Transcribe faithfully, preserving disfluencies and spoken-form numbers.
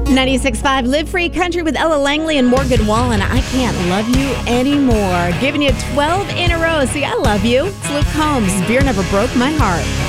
ninety-six point five Live Free Country with Ella Langley and Morgan Wallen. I Can't Love You Anymore. Giving you twelve in a row. See, I love you. It's Luke Combs. Beer never broke my heart.